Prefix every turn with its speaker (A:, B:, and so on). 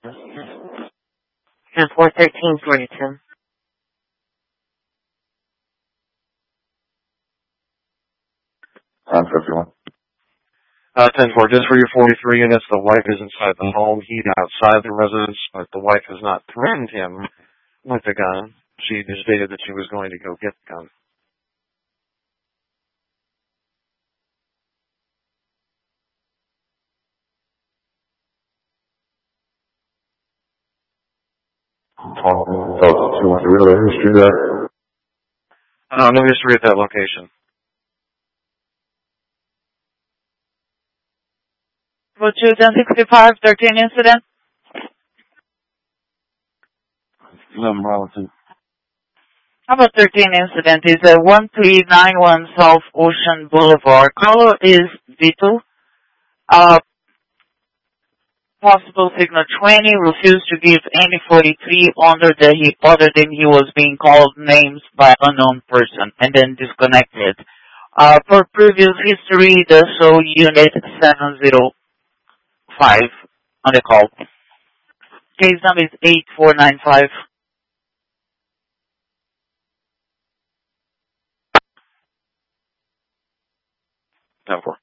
A: 10-4-13-42.
B: 10-51.
C: 10-4, just for your 43 units, the wife is inside the home. He's outside the residence, but the wife has not threatened him with the gun. She just stated that she was going to go get the gun.
B: Talk to real history there.
C: No history at that location.
D: Would you 1065, 13 incident?
B: 11 Bravo 2.
D: How about 13 incident? Is a 1391 South Ocean Boulevard. Caller is Vito. Possible signal 20, refused to give any 43 other than he was being called names by unknown person, and then disconnected. For previous history, the show unit 705 on the call. Case number is 8495.
C: 10-4.